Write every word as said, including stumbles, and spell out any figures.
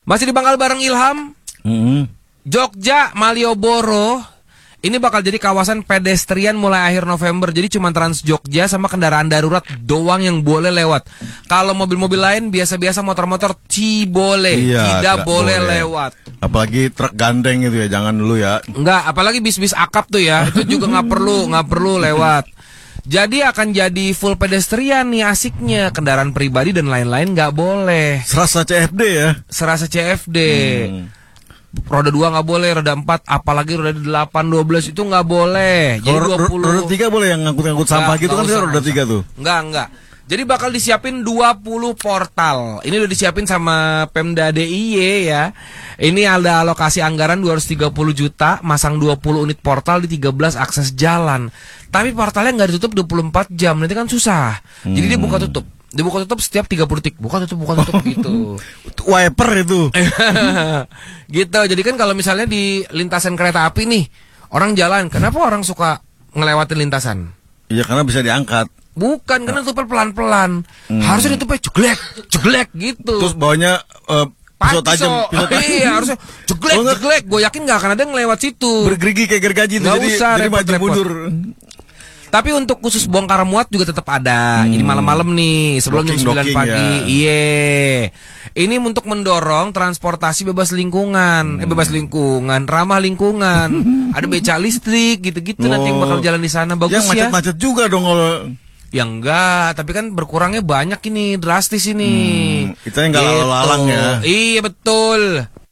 Masih di Bangkal bareng Ilham. Mm-hmm. Jogja Malioboro ini bakal jadi kawasan pedestrian mulai akhir November. Jadi cuma Trans Jogja sama kendaraan darurat doang yang boleh lewat. Kalau mobil-mobil lain biasa-biasa motor-motor ci boleh, iya, tidak boleh, boleh lewat. Apalagi truk gandeng gitu ya, jangan dulu ya. Enggak, apalagi bis-bis akap tuh ya, itu juga nggak perlu, nggak perlu lewat. Jadi akan jadi full pedestrian nih asiknya. Kendaraan pribadi dan lain-lain nggak boleh. Serasa C F D ya? Serasa C F D. Hmm. Roda dua nggak boleh, roda empat, apalagi roda delapan, dua belas itu nggak boleh. Jadi Kalau dua puluh. roda tiga boleh yang ngangkut-ngangkut sampah gitu kan, roda tiga tuh. Enggak, enggak. Jadi bakal disiapin dua puluh portal. Ini udah disiapin sama Pemda D I Y ya. Ini ada alokasi anggaran dua ratus tiga puluh juta, masang dua puluh unit portal di tiga belas akses jalan. Tapi portalnya nggak ditutup dua puluh empat jam, nanti kan susah. Hmm. Jadi dia buka tutup. Dia buka tutup setiap tiga puluh detik. Buka tutup, buka tutup gitu. Wiper itu. Gitu. Jadi kan kalau misalnya di lintasan kereta api nih, orang jalan, kenapa orang suka ngelewatin lintasan? Iya, karena bisa diangkat. Bukan, karena tutupnya pelan-pelan. Hmm. Harusnya ditutupnya jeglek, jeglek gitu. Terus bawahnya uh, pisau tajam, pisau tajam. Iya, harusnya jeglek, oh, jeglek. Gue yakin gak akan ada yang ngelewat situ. Bergerigi kayak gergaji itu, jadi, usah, jadi repot, maju repot. mundur. Tapi untuk khusus bongkar muat juga tetap ada. Hmm. Jadi malam-malam nih, sebelum jam sembilan pagi. Ya. Iya. Ini untuk mendorong transportasi bebas lingkungan. Hmm. Eh bebas lingkungan, ramah lingkungan. Ada beca listrik gitu-gitu oh. Nanti yang bakal jalan di sana. Bagus yang ya. Yang macet-macet juga dong kalau. Ya enggak, tapi kan berkurangnya banyak ini, drastis ini. Hmm. Kita yang enggak gitu. Lalang ya. Iya betul.